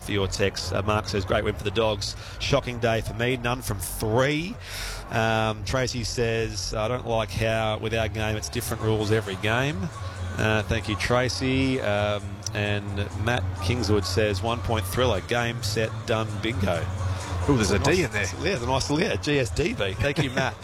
for your text. Mark says, great win for the Dogs. Shocking day for me. None from 3. Tracy says, I don't like how with our game it's different rules every game. Thank you, Tracy. And Matt Kingswood says, 1 point thriller. Game, set, done, bingo. Oh, there's a D in there. Yeah, the nice little GSDB. Thank you, Matt.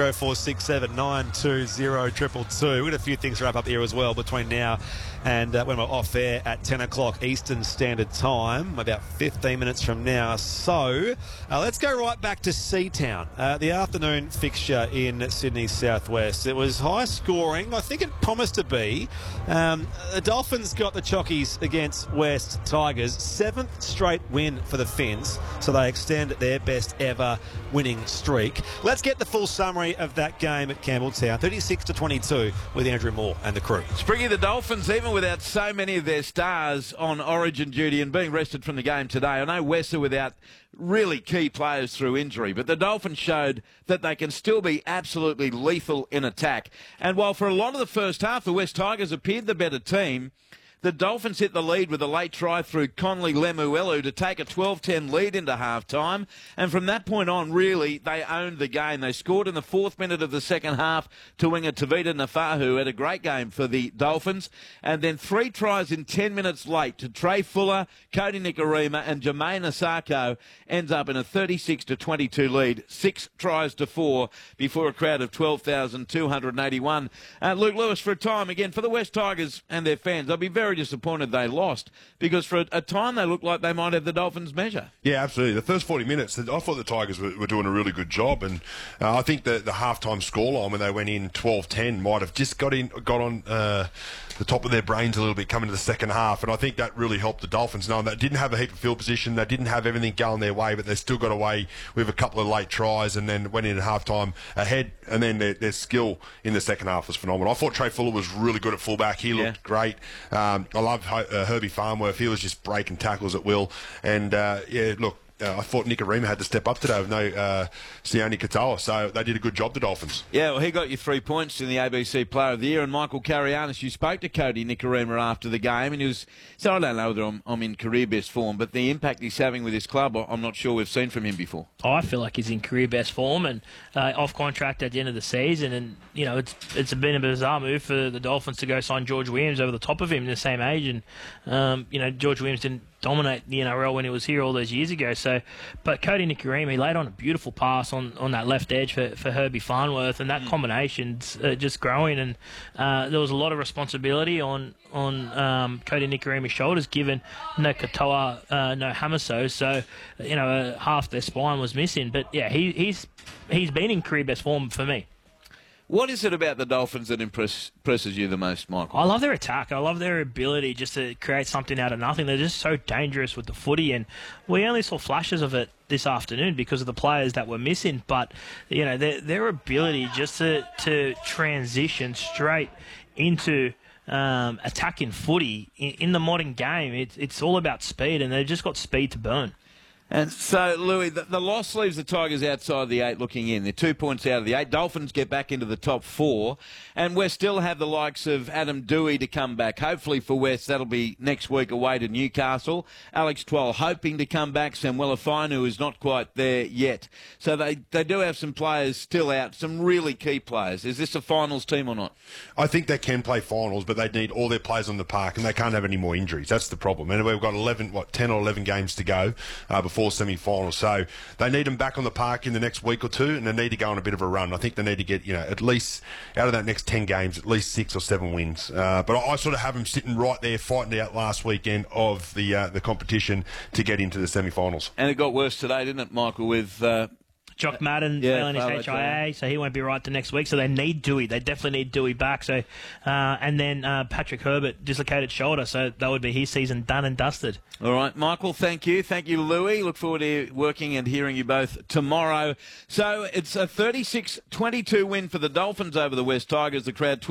0467 920 222. We've got a few things to wrap up here as well between now and when we're off air at 10 o'clock Eastern Standard Time, about 15 minutes from now. So let's go right back to Seatown. The afternoon fixture in Sydney Southwest. It was high scoring. I think it promised to be. The Dolphins got the Chockies against West Tigers. 7th straight win for the Finns. So they extend their best ever winning streak. Let's get the full summary of that game at Campbelltown. 36-22 with Andrew Moore and the crew. Springy, the Dolphins, even without so many of their stars on origin duty and being rested from the game today. I know West are without really key players through injury, but the Dolphins showed that they can still be absolutely lethal in attack. And while for a lot of the first half the West Tigers appeared the better team, the Dolphins hit the lead with a late try through Conley Lemuelu to take a 12-10 lead into half-time. And from that point on, really, they owned the game. They scored in the 4th minute of the second half to winger Tavita Nafahu. Had a great game for the Dolphins. And then 3 tries in 10 minutes late to Trey Fuller, Cody Nikorima and Jermaine Asako ends up in a 36-22 lead. 6 tries to 4 before a crowd of 12,281. Luke Lewis, for a time, again, for the West Tigers and their fans, I'll be very disappointed they lost because for a time they looked like they might have the Dolphins' measure. Yeah, absolutely. The first 40 minutes, I thought the Tigers were doing a really good job, and I think the half-time scoreline when they went in 12-10 might have just got on the top of their brains a little bit coming to the second half, and I think that really helped the Dolphins, knowing they didn't have a heap of field position, they didn't have everything going their way, but they still got away with a couple of late tries and then went in at half-time ahead, and then their skill in the second half was phenomenal. I thought Trey Fuller was really good at fullback. He looked great. I love Herbie Farnworth. He was just breaking tackles at will. And, look, I thought Nikorima had to step up today with no Sione Katoa, so they did a good job, the Dolphins. Yeah, well, he got you 3 points in the ABC Player of the Year, and Michael Carianis, you spoke to Cody Nikorima after the game, and he was, so I don't know whether I'm in career best form, but the impact he's having with his club, I'm not sure we've seen from him before. I feel like he's in career best form and off contract at the end of the season, and it's been a bizarre move for the Dolphins to go sign George Williams over the top of him, the same age, and George Williams didn't dominate the NRL when he was here all those years ago. But Cody Nikorima, he laid on a beautiful pass on that left edge for Herbie Farnworth, and that combination's just growing. And there was a lot of responsibility on Cody Nikorima's shoulders, given no Katoa, no Hamaso. So half their spine was missing. But yeah, he's been in career best form for me. What is it about the Dolphins that impresses you the most, Michael? I love their attack. I love their ability just to create something out of nothing. They're just so dangerous with the footy, and we only saw flashes of it this afternoon because of the players that were missing. But their ability just to transition straight into attacking footy in the modern game, it's all about speed, and they've just got speed to burn. And so, Louis, the loss leaves the Tigers outside the 8 looking in. They're 2 points out of the 8. Dolphins get back into the top 4. And we still have the likes of Adam Dewey to come back. Hopefully for West, that'll be next week away to Newcastle. Alex Twal hoping to come back. Samuela Fainu is not quite there yet. So they do have some players still out, some really key players. Is this a finals team or not? I think they can play finals, but they need all their players on the park, and they can't have any more injuries. That's the problem. And we've got 10 or 11 games to go before semi-finals. So they need them back on the park in the next week or two, and they need to go on a bit of a run. I think they need to get, at least out of that next 10 games, at least 6 or 7 wins. But I sort of have them sitting right there fighting out last weekend of the competition to get into the semi-finals. And it got worse today, didn't it, Michael, with Jock Madden failing his HIA, so he won't be right to next week. So they need Dewey. They definitely need Dewey back. So, and then Patrick Herbert dislocated shoulder, so that would be his season done and dusted. All right, Michael, thank you. Thank you, Louis. Look forward to working and hearing you both tomorrow. So it's a 36-22 win for the Dolphins over the West Tigers. The crowd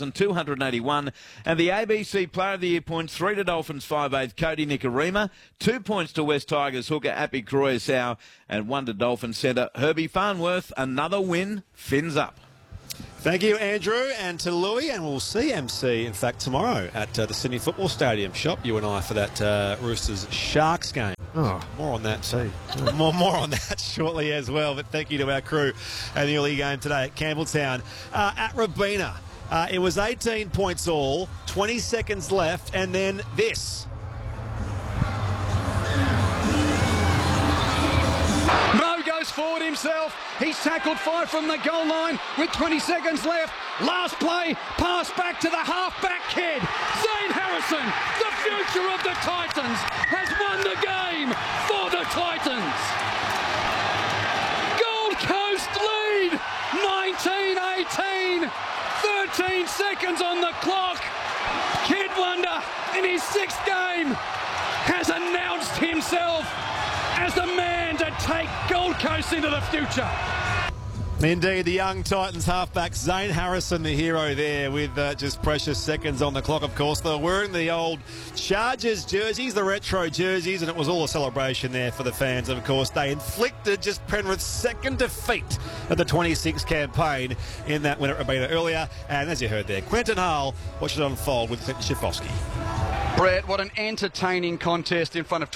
12,281. And the ABC Player of the Year points, 3 to Dolphins 5/8, Cody Nikorima, 2 points to West Tigers hooker Api Koroisau, and 1 to Dolphins centre Herbie Farnworth. Another win, fins up. Thank you, Andrew, and to Louis, and we'll see MC, in fact, tomorrow at the Sydney Football Stadium. Shop, you and I, for that Roosters-Sharks game. Oh, More on that too. more on that shortly as well. But thank you to our crew at the early game today at Campbelltown. At Robina, it was 18 points all, 20 seconds left, and then this. Mo goes forward himself. He's tackled 5 from the goal line with 20 seconds left. Last play, pass back to the half-back kid. Zane Harrison, the future of the Titans, has won the game for the Titans. Gold Coast lead, 19-18, 13 seconds on the clock. Kid Wonder, in his 6th game, has announced himself as the man to take Gold Coast into the future. Indeed, the young Titans halfback Zane Harrison, the hero there, with just precious seconds on the clock, of course. They were wearing the old Chargers jerseys, the retro jerseys, and it was all a celebration there for the fans. Of course, they inflicted just Penrith's 2nd defeat of the 26 campaign in that win at Robina earlier. And as you heard there, Quentin Hull watched it unfold with Clinton Schifofsky. Brett, what an entertaining contest in front of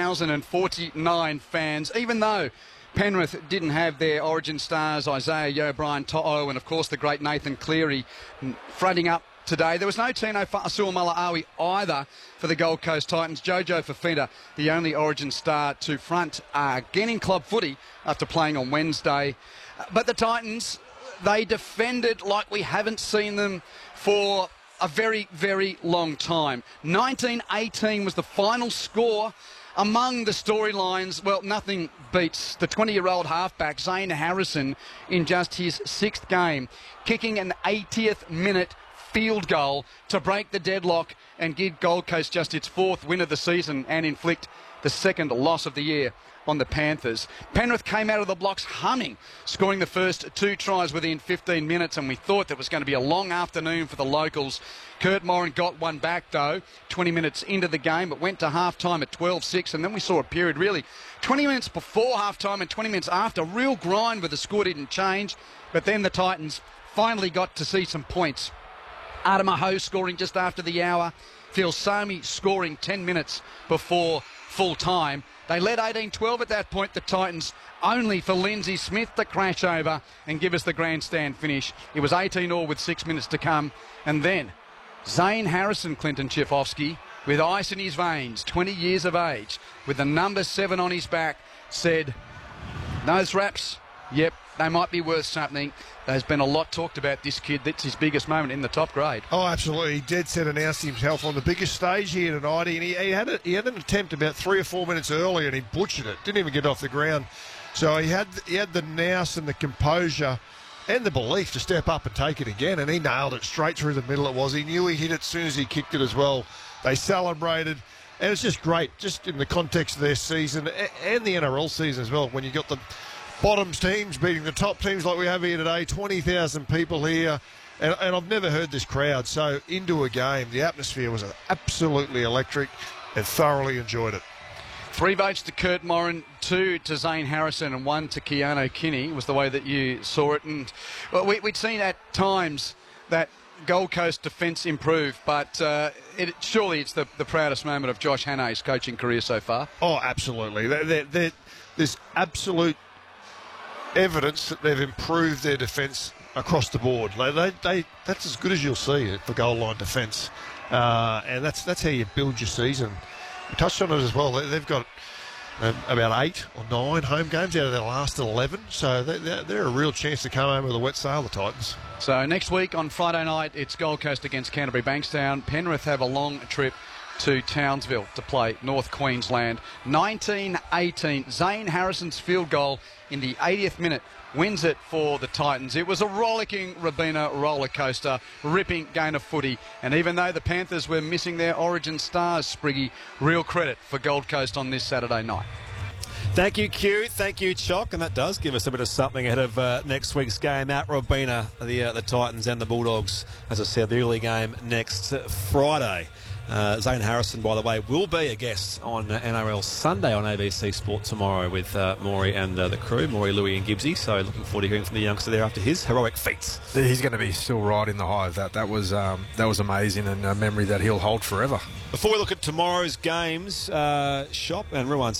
20,049 fans, even though Penrith didn't have their origin stars, Isaiah Yeo, Brian To'o, and of course the great Nathan Cleary fronting up today. There was no Tino Fa'asuamaleaui either for the Gold Coast Titans. Jojo Fafita, the only origin star to front again in club footy after playing on Wednesday. But the Titans, they defended like we haven't seen them for a very, very long time. 19-18 was the final score. Among the storylines, well, nothing beats the 20-year-old halfback, Zane Harrison, in just his 6th game, kicking an 80th minute field goal to break the deadlock and give Gold Coast just its 4th win of the season and inflict the 2nd loss of the year on the Panthers. Penrith came out of the blocks humming, scoring the first 2 tries within 15 minutes, and we thought that was going to be a long afternoon for the locals. Kurt Moran got one back, though, 20 minutes into the game, but went to half-time at 12-6, and then we saw a period, really, 20 minutes before half-time and 20 minutes after, real grind where the score didn't change, but then the Titans finally got to see some points. Adama Ho scoring just after the hour, Phil Somi scoring 10 minutes before full-time. They led 18-12 at that point, the Titans, only for Lindsay Smith to crash over and give us the grandstand finish. It was 18-all with 6 minutes to come. And then Zane Harrison, Clinton Schifofsky, with ice in his veins, 20 years of age, with the number 7 on his back, said, "Those raps, yep, they might be worth something." There's been a lot talked about this kid. That's his biggest moment in the top grade. Oh, absolutely. He dead set announced himself on the biggest stage here tonight. And he had an attempt about 3 or 4 minutes earlier, and he butchered it. Didn't even get off the ground. So he had the nous and the composure and the belief to step up and take it again, and he nailed it straight through the middle. It was. He knew he hit it as soon as he kicked it as well. They celebrated, and it's just great, just in the context of their season and the NRL season as well, when you got the bottoms teams beating the top teams like we have here today. 20,000 people here, and I've never heard this crowd so into a game. The atmosphere was absolutely electric, and thoroughly enjoyed it. 3 votes to Kurt Moran, 2 to Zane Harrison, and 1 to Keanu Kinney was the way that you saw it. And well, we'd seen at times that Gold Coast defence improve, but surely it's the proudest moment of Josh Hannay's coaching career so far. Oh, absolutely. There's absolute evidence that they've improved their defence across the board. That's as good as you'll see for goal line defence, and that's how you build your season. We touched on it as well. They've got about 8 or 9 home games out of their last 11, so they're a real chance to come home with a wet sail, the Titans. So next week on Friday night, it's Gold Coast against Canterbury Bankstown. Penrith have a long trip to Townsville to play North Queensland. 19-18, Zane Harrison's field goal in the 80th minute wins it for the Titans. It was a rollicking Robina roller coaster, ripping game of footy. And even though the Panthers were missing their origin stars, Spriggy, real credit for Gold Coast on this Saturday night. Thank you, Q. Thank you, Chock. And that does give us a bit of something ahead of next week's game at Robina, the Titans and the Bulldogs. As I said, the early game next Friday. Zane Harrison, by the way, will be a guest on NRL Sunday on ABC Sport tomorrow with Maury and the crew, Maury, Louis and Gibbsy. So looking forward to hearing from the youngster there after his heroic feats. He's going to be still right in the high of that. That was amazing, and a memory that he'll hold forever. Before we look at tomorrow's games, Shop and Ruan